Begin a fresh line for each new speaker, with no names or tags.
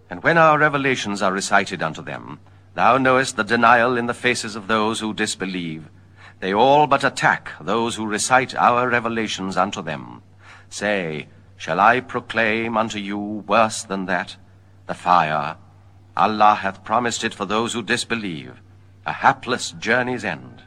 And when our revelations are recited unto them, thou knowest the denial in the faces of those who disbelieve. They all but attack those who recite our revelations unto them. Say, shall I proclaim unto you worse than that? The fire. Allah hath promised it for those who disbelieve, a hapless journey's end.